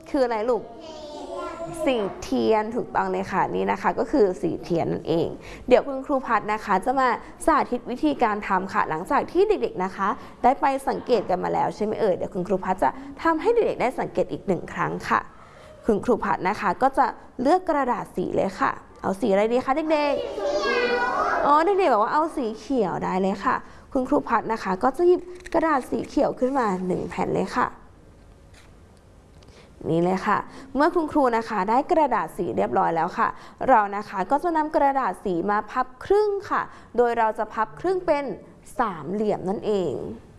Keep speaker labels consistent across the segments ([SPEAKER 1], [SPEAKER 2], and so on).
[SPEAKER 1] คืออะไรลูกสีเทียนถูกต้องเลยค่ะนี่นะคะก็คือสีเทียนนั่นเองเดี๋ยวคุณครูพัดนะคะจะมาสาธิตวิธีการทำค่ะหลังจากที่เด็กๆนะคะได้ไปสังเกตกันมาแล้วใช่ไหมเอ่ยเดี๋ยวคุณครูพัดจะทำให้เด็กๆได้สังเกตอีก1 ครั้งค่ะคุณครูพัดนะคะก็จะเลือกกระดาษสีเลยค่ะเอาสีอะไรดีคะเด็กๆอ๋อเด็กๆบอกว่าเอาสีเขียวได้เลยค่ะคุณครูพัดนะคะก็จะหยิบกระดาษสีเขียวขึ้นมา1 แผ่นเลยค่ะนี่เลยค่ะเมื่อคุณครูนะคะได้กระดาษสีเรียบร้อยแล้วค่ะเรานะคะก็จะนำกระดาษสีมาพับครึ่งค่ะโดยเราจะพับครึ่งเป็น3 เหลี่ยมนั่นเอง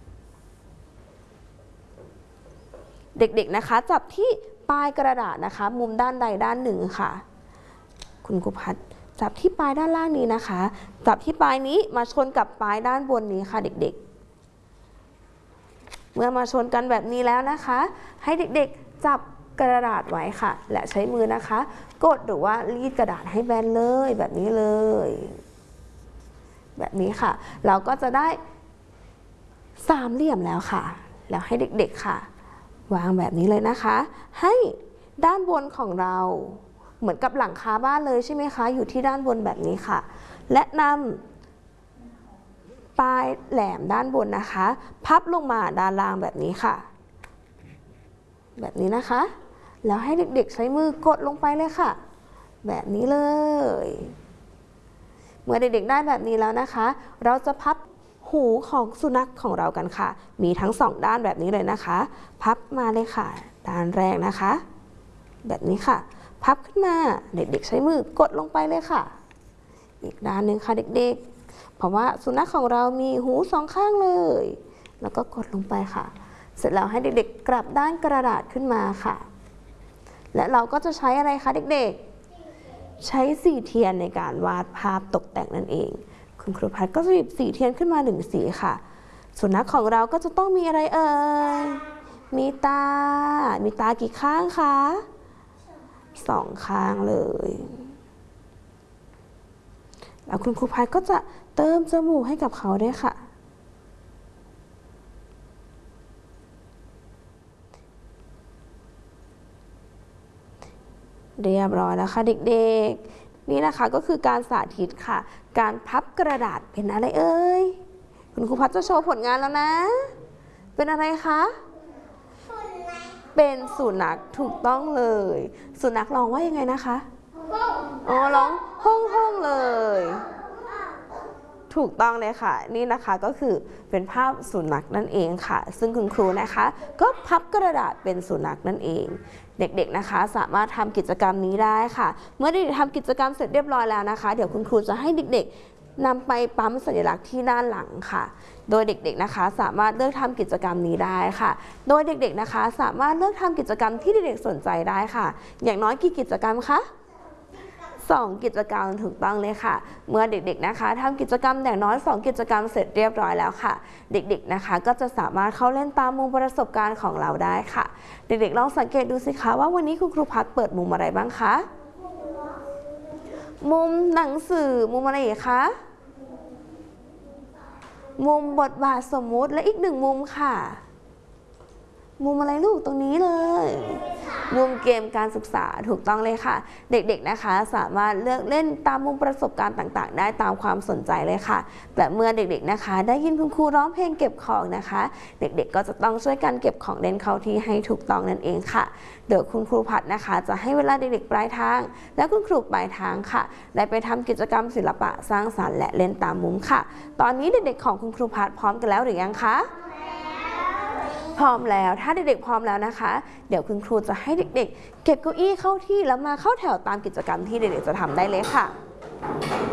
[SPEAKER 1] เด็กๆนะคะจับที่ปลายกระดาษนะคะมุมด้านใดด้านหนึ่งค่ะคุณครูพัดจับที่ปลายด้านล่างนี้นะคะจับที่ปลายนี้มาชนกับปลายด้านบนนี้ค่ะเด็กๆเมื่อมาชนกันแบบนี้แล้วนะคะให้เด็กๆจับกระดาษไว้ค่ะและใช้มือนะคะกดหรือว่ารีดกระดาษให้แบนเลยแบบนี้เลยแบบนี้ค่ะเราก็จะได้3 เหลี่ยมแล้วค่ะแล้วให้เด็กๆค่ะวางแบบนี้เลยนะคะให้ด้านบนของเราเหมือนกับหลังคาบ้านเลยใช่ไหมคะอยู่ที่ด้านบนแบบนี้ค่ะและนำปลายแหลมด้านบนนะคะพับลงมาด้านล่างแบบนี้ค่ะแบบนี้นะคะแล้วให้เด็กๆใช้มือกดลงไปเลยค่ะแบบนี้เลยเมื่อเด็กๆได้แบบนี้แล้วนะคะเราจะพับหูของสุนัขของเรากันค่ะมีทั้ง2 ด้านแบบนี้เลยนะคะพับมาเลยค่ะด้านแรกนะคะแบบนี้ค่ะพับขึ้นมาเด็กๆใช้มือกดลงไปเลยค่ะอีกด้านหนึ่งค่ะเด็กๆเพราะว่าสุนัขของเรามีหู2 ข้างเลยแล้วก็กดลงไปค่ะเสร็จแล้วให้เด็กๆกลับด้านกระดาษขึ้นมาค่ะและเราก็จะใช้อะไรคะเด็กๆใช้สีเทียนในการวาดภาพตกแต่งนั่นเองคุณครูพัดก็จะหยิบสีเทียนขึ้นมา1 สีค่ะสุนัขของเราก็จะต้องมีอะไรเอ่ยมีตากี่ข้างคะ2 ข้างเลยแล้วคุณครูพัดก็จะเติมจมูกให้กับเขาด้วยค่ะเรียบร้อยแล้วค่ะเด็กๆนี่นะคะก็คือการสาธิตค่ะการพับกระดาษเป็นอะไรเอ่ยคุณครูพัดจะโชว์ผลงานแล้วนะเป็นอะไรคะเป็นสุนัขถูกต้องเลยสุนัขร้องว่ายังไงนะคะอ๋อร้องห้องเลยถูกต้องเลยค่ะนี่นะคะก็คือเป็นภาพสุนัขนั่นเองค่ะซึ่งคุณครูนะคะก็พับกระดาษเป็นสุนัขนั่นเองเด็กๆนะคะสามารถทำกิจกรรมนี้ได้ค่ะเมื่อเด็กๆทำกิจกรรมเสร็จเรียบร้อยแล้วนะคะเดี๋ยวคุณครูจะให้เด็กๆนำไปปั๊มสัญลักษณ์ที่ด้านหลังค่ะโดยเด็กๆนะคะสามารถเลือกทำกิจกรรมนี้ได้ค่ะโดยเด็กๆนะคะสามารถเลือกทำกิจกรรมที่เด็กๆสนใจได้ค่ะอย่างน้อยกี่กิจกรรมคะ2 กิจกรรมถูกต้องเลยค่ะเมื่อเด็กๆนะคะทำกิจกรรมอย่างน้อย2 กิจกรรมเสร็จเรียบร้อยแล้วค่ะเด็กๆนะคะก็จะสามารถเข้าเล่นตามมุมประสบการณ์ของเราได้ค่ะเด็กๆลองสังเกตดูสิคะว่าวันนี้คุณครูพัดเปิดมุมอะไรบ้างคะมุมหนังสือมุมอะไรอีกคะมุมบทบาทสมมุติและอีก1 มุมค่ะมุมอะไรลูกตรงนี้เลยมุมเกมการศึกษาถูกต้องเลยค่ะเด็กๆนะคะสามารถเลือกเล่นตามมุมประสบการณ์ต่างๆได้ตามความสนใจเลยค่ะแต่เมื่อเด็กๆนะคะได้ยินคุณครูร้องเพลงเก็บของนะคะเด็กๆก็จะต้องช่วยกันเก็บของเล่นเข้าที่ให้ถูกต้องนั่นเองค่ะเดี๋ยวคุณครูพัดนะคะจะให้เวลาเด็กๆปลายทางและคุณครูปลายทางค่ะได้ไปทำกิจกรรมศิลปะสร้างสรรค์และเล่นตามมุมค่ะตอนนี้เด็กๆของคุณครูพัดพร้อมกันแล้วหรือยังคะพร้อมแล้วถ้าเด็กๆพร้อมแล้วนะคะเดี๋ยวคุณครูจะให้เด็กๆเก็บเก้าอี้เข้าที่แล้วมาเข้าแถวตามกิจกรรมที่เด็กๆจะทำได้เลยค่ะ